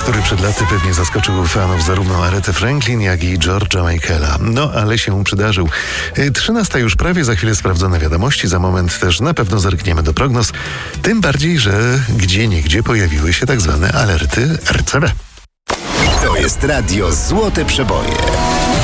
który przed laty pewnie zaskoczył fanów zarówno Arety Franklin, jak i George'a Michaela. No, ale się przydarzył. 13 już prawie, za chwilę sprawdzone wiadomości, za moment też na pewno zerkniemy do prognoz. Tym bardziej, że gdzieniegdzie pojawiły się tak zwane alerty RCB. To jest radio Złote Przeboje.